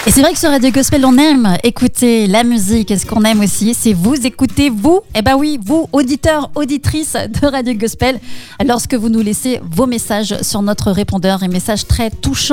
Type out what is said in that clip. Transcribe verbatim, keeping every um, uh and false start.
Et c'est vrai que sur Radio Gospel, on aime écouter la musique. Et ce qu'on aime aussi, c'est vous écouter, vous. Eh ben oui, vous, auditeurs, auditrices de Radio Gospel, lorsque vous nous laissez vos messages sur notre répondeur, et messages très touchants.